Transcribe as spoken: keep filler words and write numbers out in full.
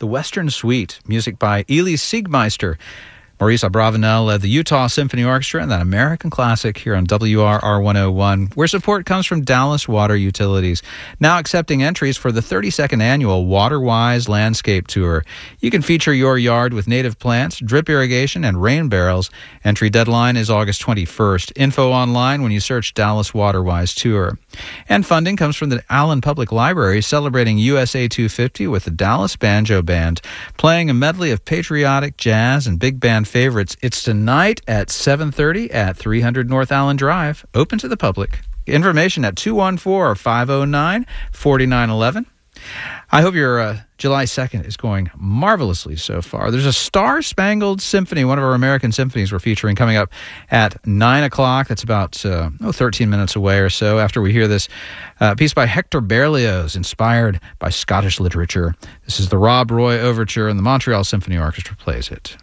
The Western Suite, music by Elie Siegmeister. Maurice Abravanel led the Utah Symphony Orchestra and that American classic here on W R R one oh one, where support comes from Dallas Water Utilities, now accepting entries for the thirty-second annual WaterWise Landscape Tour. You can feature your yard with native plants, drip irrigation, and rain barrels. Entry deadline is August twenty-first. Info online when you search Dallas WaterWise Tour. And funding comes from the Allen Public Library, celebrating U S A two fifty with the Dallas Banjo Band, playing a medley of patriotic jazz and big band favorites. It's tonight at seven thirty at three hundred North Allen Drive, open to the public. Information at two one four, five oh nine, four nine one one. I hope your uh, July second is going marvelously so far. There's a Star-Spangled Symphony, one of our American symphonies we're featuring, coming up at nine o'clock. That's about uh, oh, thirteen minutes away or so after we hear this uh, piece by Hector Berlioz, inspired by Scottish literature. This is the Rob Roy Overture, and the Montreal Symphony Orchestra plays it.